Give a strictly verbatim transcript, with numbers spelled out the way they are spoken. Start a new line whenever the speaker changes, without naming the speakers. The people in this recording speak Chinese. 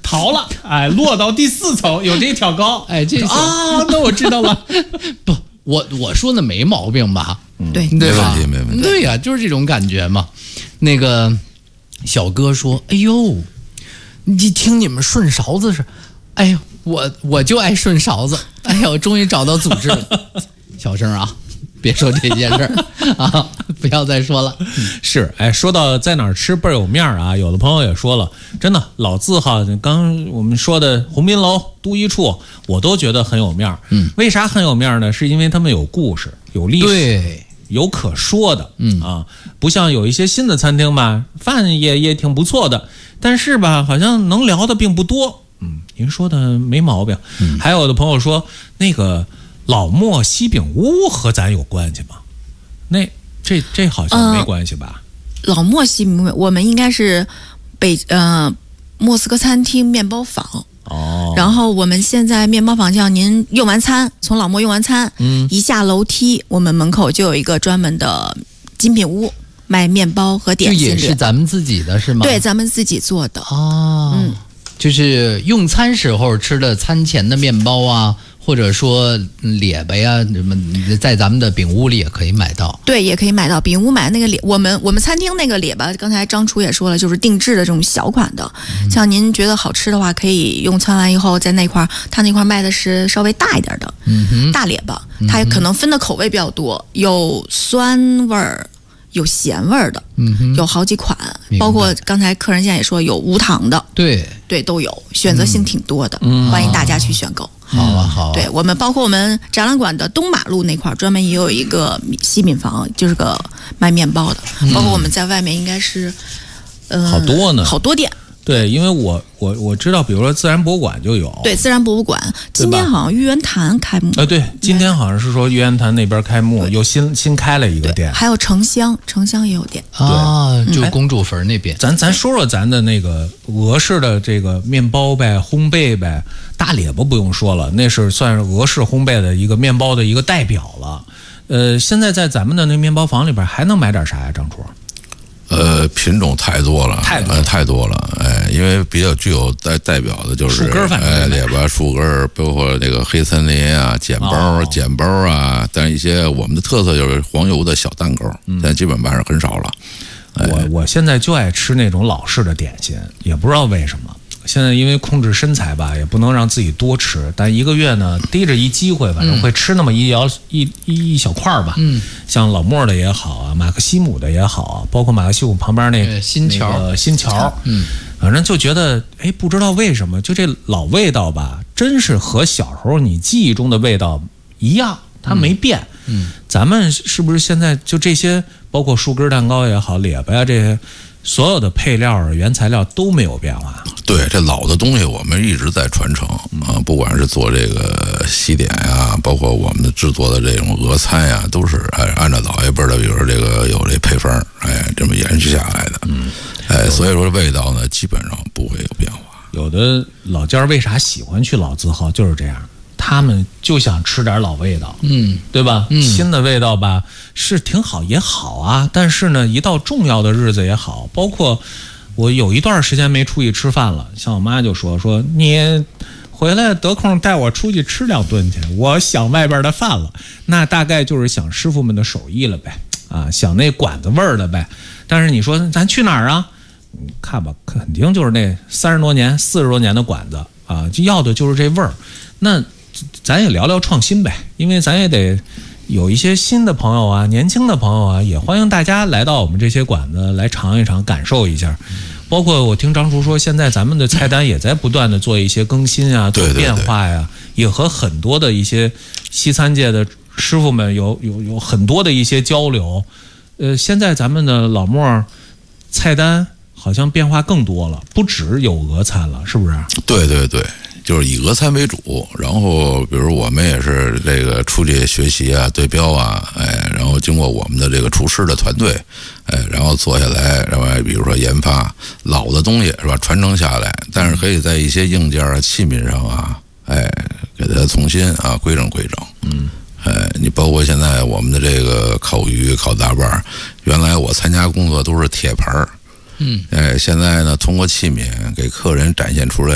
逃了，哎，落到第四层，有这挑高，
哎，这
啊，那我知道了。
不，我我说的没毛病吧？
对
对吧？
没问题，没问题。
对呀、啊，就是这种感觉嘛。那个小哥说：“哎呦，你听你们顺勺子是，哎呦，我我就爱顺勺子。哎呀，我终于找到组织了。小声啊。”别说这件事儿啊！不要再说了。
是，哎，说到在哪儿吃倍儿有面儿啊，有的朋友也说了，真的老字号，刚我们说的鸿宾楼、都一处，我都觉得很有面儿。嗯，为啥很有面儿呢？是因为他们有故事、有历史，
对，
有可说的。
嗯
啊，不像有一些新的餐厅吧，饭也也挺不错的，但是吧，好像能聊的并不多。嗯，您说的没毛病。嗯，还有的朋友说那个。老莫西饼屋和咱有关系吗？那这这好像没关系吧？
呃、老莫西饼屋，我们应该是北呃莫斯科餐厅面包坊
哦。
然后我们现在面包坊叫您用完餐，从老莫用完餐，嗯，一下楼梯，我们门口就有一个专门的精品屋，卖面包和点心。
这也是咱们自己的是吗？
对，咱们自己做的。
哦，嗯，就是用餐时候吃的餐前的面包啊。或者说列巴呀，什么在咱们的饼屋里也可以买到。
对，也可以买到饼屋买那个列，我们我们餐厅那个列巴，刚才张厨也说了，就是定制的这种小款的。嗯、像您觉得好吃的话，可以用餐完以后在那块，他那块卖的是稍微大一点的，嗯、大列巴，它可能分的口味比较多，有酸味儿。有咸味儿的，嗯，有好几款，包括刚才客人现在也说有无糖的，
对
对都有，选择性挺多的，
嗯、
欢迎大家去选购。
好啊好啊，
对我们包括我们展览馆的东马路那块专门也有一个西饼房，就是个卖面包的，嗯、包括我们在外面应该是，呃，
好多呢，
好多店。
对，因为我我我知道，比如说自然博物馆就有。
对，自然博物馆今天好像玉渊潭开幕。
呃，对，今天好像是说玉渊潭那边开幕，又新新开了一个店。
还有城乡，城乡也有店
啊，就公主坟那边。
哎、咱咱说说咱的那个俄式的这个面包呗，烘焙呗，大列巴不用说了，那是算是俄式烘焙的一个面包的一个代表了。呃，现在在咱们的那面包房里边还能买点啥呀，张厨？
呃，品种太多了，
太多了，
呃、太多了，哎，因为比较具有代代表的就是
树根，反正
哎，列巴、树根，包括那个黑森林啊、碱包、
哦、
碱包啊，但一些我们的特色就是黄油的小蛋糕，现在基本卖是很少了。
哎、我我现在就爱吃那种老式的点心，也不知道为什么。现在因为控制身材吧，也不能让自己多吃，但一个月呢，逮着一机会，反正会吃那么一摇、嗯、一一一小块吧。嗯，像老莫的也好啊，马克西姆的也好啊，包括马克西姆旁边那
新桥、
那个、新桥，嗯，反正就觉得，哎，不知道为什么，就这老味道吧，真是和小时候你记忆中的味道一样，它没变。嗯，嗯咱们是不是现在就这些，包括树根蛋糕也好，列巴呀这些。所有的配料原材料都没有变化。
对，这老的东西我们一直在传承啊，不管是做这个西点呀，包括我们的制作的这种俄餐呀，都是哎按照老一辈的，比如说这个有这配方，哎，这么延续下来的。嗯，哎，所以说味道呢，基本上不会有变化。
有的老家为啥喜欢去老字号，就是这样。他们就想吃点老味道，嗯，对吧？嗯，新的味道吧是挺好也好啊，但是呢，一到重要的日子也好，包括我有一段时间没出去吃饭了，像我妈就说说你回来得空带我出去吃两顿去，我想外边的饭了，那大概就是想师傅们的手艺了呗，啊，想那馆子味儿了呗。但是你说咱去哪儿啊？看吧，肯定就是那三十多年、四十多年的馆子啊，就要的就是这味儿。那咱也聊聊创新呗，因为咱也得有一些新的朋友啊，年轻的朋友啊，也欢迎大家来到我们这些馆子来尝一尝，感受一下。包括我听张厨说，现在咱们的菜单也在不断的做一些更新啊，做变化呀，也和很多的一些西餐界的师傅们有有有很多的一些交流。呃，现在咱们的老莫菜单好像变化更多了，不只有俄餐了，是不是？
对对对。就是以俄餐为主，然后比如我们也是这个出去学习啊、对标啊，哎，然后经过我们的这个厨师的团队，哎，然后做下来，然后比如说研发老的东西是吧，传承下来，但是可以在一些硬件啊、器皿上啊，哎，给它重新啊规整规整。嗯，哎，你包括现在我们的这个烤鱼、烤大瓣，原来我参加工作都是铁盘儿。嗯，哎，现在呢，通过器皿给客人展现出来